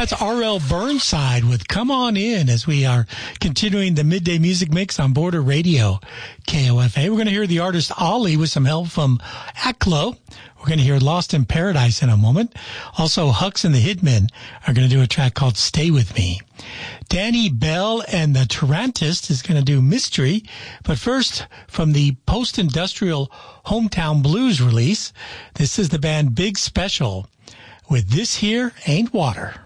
That's R.L. Burnside with Come On In as we are continuing the midday music mix on Border Radio, KOFA. We're going to hear the artist Ollie with some help from Aklo. We're going to hear Lost in Paradise in a moment. Also, Hux and the Hitmen are going to do a track called Stay With Me. Danny Bell and the Tarantist is going to do Mystery. But first, from the post-industrial Hometown Blues release, this is the band Big Special with This Here Ain't Water.